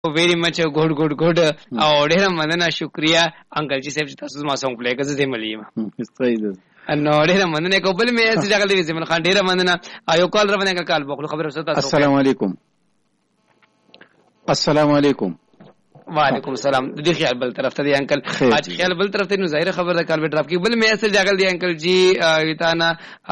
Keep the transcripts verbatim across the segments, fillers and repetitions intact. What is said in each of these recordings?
very much good good good او ډیره مننه شکریا انکل جی صاحب چې تاسو ما سره پلی کړئ زه ملیم صحیح ده نو ډیره مننه کوم مې چې ځګل دې زمون خان ډیره مننه یو کال را باندې کال بوخلو خبر اوسه تاسو السلام علیکم السلام علیکم وعلیکم السلام د دې خیال بل طرف ته دی انکل اج خیال بل طرف ته نو ظاهر خبر ده کال به ډراپ کی بل مې اصل ځګل دی انکل جی ویتانا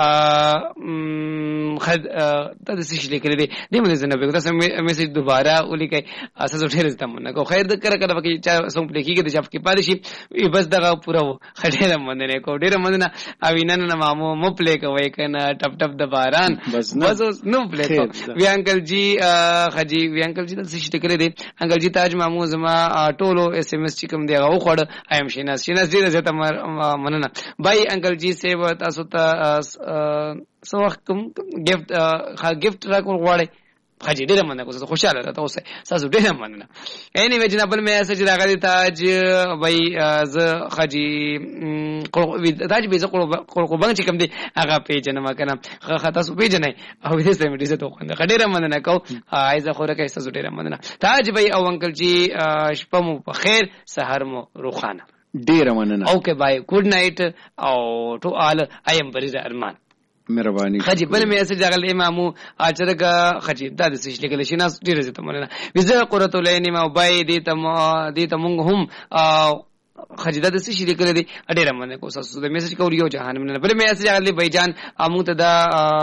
خد د سې شي لیکل دي د مې زنه به تاسو میسج دوباره ولیکي اساس ډیر زتم نه کو خیر د کړه کړه وکي چې سم پلیکي د جاب کې پاره شي بس دغه پوره خډه مننه کو ډیر مننه او نن نه مامو مو پلی کوي کنه ټپ ټپ د باران بس نو پلی کو وی انکل جی خجی وی انکل جی د سې شي لیکل دي انکل جی تاج مامو زما ټولو اس ام اس چې کوم دی هغه خوړ ایم شیناس شیناس ډیر زته مننه بای انکل جی سیو تاسو ته سو وخت کوم گیفت ها گیفت راکول غواړي خاجي ډیر مننه کوم خوشاله راته اوسه تاسو ډیر مننه اني وی جناب مې اسه راغلی تاج بای ز خاجي تاج به ز قربان چې کوم دی هغه پیجن ما کنه خه تاسو پیجنې او دې سم دې ته خوند ډیر مننه کو ایزه خوره کې تاسو ډیر مننه تاج بای او انکل جی شپه مو په خیر سحر مو روخانه ډیر مننه اوکے بای ګډ نایټ او ټو آل آی ایم بری ارمان مهرباني خجی بل مې اسه جغل امامو اچرګه خجی د دې سې لیکل شي ناس ډیر زته مننه وزه قرۃ العین ما بای دې تم دې تمغه هم خجی د دې سې لیکل دي ډیر مننه کو تاسو د میسج کو یو جهان مننه بل مې اسه جغل بای جان امو ته دا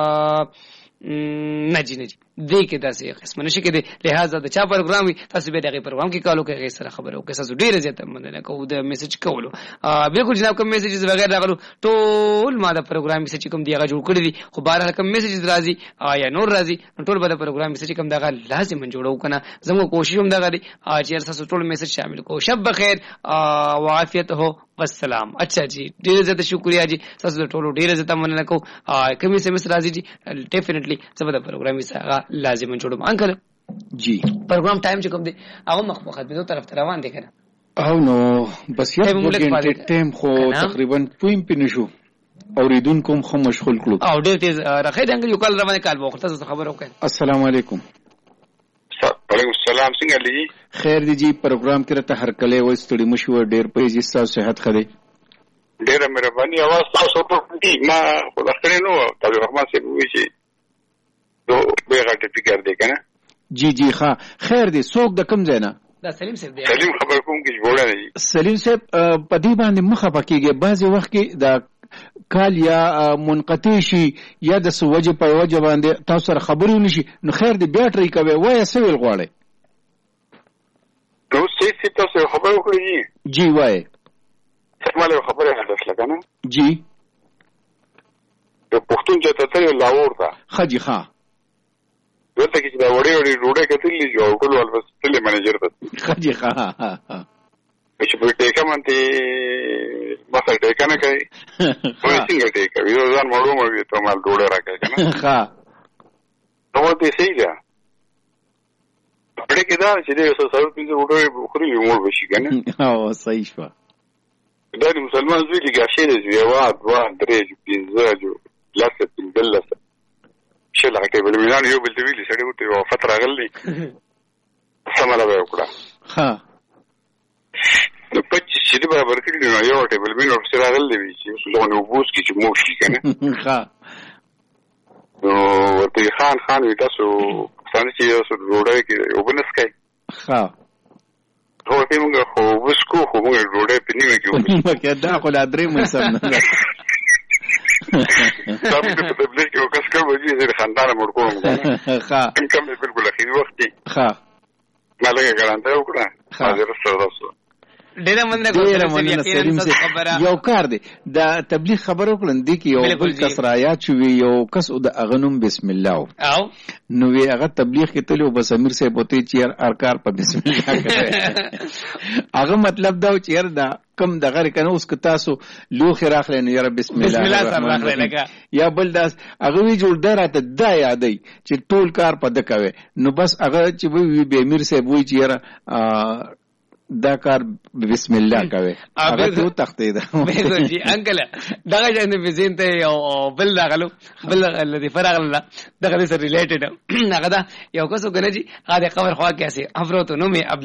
نجی نجی دې کې داسې قسم نشي کې دي لہذا د چا پروګرام وي تاسو به دغه پروګرام کې کالو کې سره خبرو کې تاسو ډیره زیاته مننه کوو د میسج کولو بالکل جناب کوم میسجز بغیر راغلو ټول ما د پروګرام میسج کوم دی هغه جوړ کړی دي خو بهر کوم میسجز راځي یا نور راځي ټول به د پروګرام میسج کوم دغه لازم جوړو کنه زموږ کوشش هم دغه دي چې تاسو ټول میسج شامل کو شب بخیر او عافیت هو والسلام اچھا جی ډیره زیاته شکریا جی تاسو ټول ډیره زیاته مننه کو کوم میسج راځي جی ډیفینیټلی زبر د پروګرام میسج لازم جوړم انکل جی پروګرام ټایم چې کوم دی هغه مخ په خدمت طرف ته روان دي کنه او نو بس یو غنټه ټایم خو تقریبا پویم پینشو اوریدونکو خو مشغول کړو او ډیر تیز راخې دنګ یو کال روانه کال وخت تاسو خبر وکړئ السلام علیکم وعلیکم السلام څنګه لې خیر دی جی پروګرام کې راته هر کله و ستړي مشو ډیر په دې تاسو صحت خدي ډیر مهرباني اواز تاسو ته ما خدای نو طالب رحمان سے وی شي دو بیغه ټیکر دی کنه جی جی ښا خیر دی څوک د کم ځای نه دا سلیم صاحب دی سلیم خبر کوم کې جوړه نه سلیم صاحب په دې باندې مخه پکېږي بعضی وخت کې د کال یا منقطع شي یا د سوجه په وجه باندې تاسو سره خبرونه نشي نو خیر دی بیا ټری کوي وای سویل غواړي نو څه څه تاسو خبر وکړئ جی وای سماله خبره هدف لګنه جی د پښتون چې ته لاور تا خجی ښا دلته کې دا وړي وړي روډه کتلې جو ټول ولوس تل منیجر ته خجی ښا چې په ټیکا باندې ما سره ټیکا نه کوي خو څنګه ټیکا ویو ځان مړو مړو ته مال ډوړه راکړي کنه ښا نو دې صحیح ده پړې کې دا چې دې سره سره دې وړي خوري مور بشي کنه او صحیح شو دا مسلمان زوی کې غاښې دې یو دوا درې پنځه جو لاسه پندلسه شل هټې بل وینان یو بل دی سړی وته یو فتره غلې سماله وکړه ها نو پچ چې دې برابر کړی نو یو ټیبل مين او سره غلې وی چې څو نو بوس کې چې مو شي کنه ها نو ورته خان خان وی تاسو څنګه چې یو څو روډه کې وبنس کوي ها هو ته موږ خو وسکو خو موږ روډه په نیمه کې وبنس مکه دا خو لا درې مې سم نه تاسو په تبلیغ کې وکړ چې وځي زیر خاندان مړ کوم ها کوم بالکل اخیری وخت ها ما لګه ګرانته وکړه حاضر سره تاسو ډیره مننه کوم یو کار دی د تبلیغ خبر وکړم دی کې یو بل کس رايات شوی یو کس د اغنوم بسم الله او نو وی هغه تبلیغ کې تلو بس امیر صاحب بوتي چیر ارکار په بسم الله کوي هغه مطلب دا چیر دا کم دغه کنه اوس که تاسو لوخي راخلې نو یاره بسم الله بسم الله سره راخلې لګا یا بل داس هغه وی جوړ دراته دا یادې چې ټول کار په د کوي نو بس هغه چې وی به امیر صاحب وی چیر دا کار بسم الله کوي هغه ته تختې ده بالکل جی انکل دغه جن په زین ته او بل راغلو بل الذي فرغ الله دغه سره ریلیټډ هغه دا یو کس وګنه جی هغه قبر خوا کې سي افروت نو مې